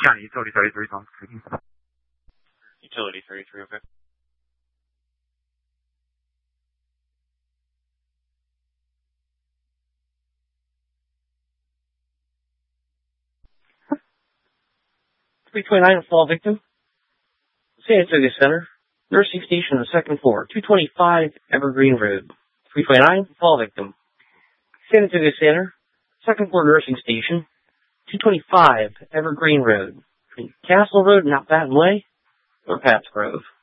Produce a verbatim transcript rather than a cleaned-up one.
County, Utility thirty-three, Tom speaking. Utility thirty-three, okay. three twenty-nine, fall victim. Saratoga Center, nursing station on the second floor, two twenty-five Evergreen Road. three twenty-nine, fall victim. Saratoga Center, second floor nursing station, two twenty-five Evergreen Road, between Castle Road and Mountbatten Way, or Pat's Grove.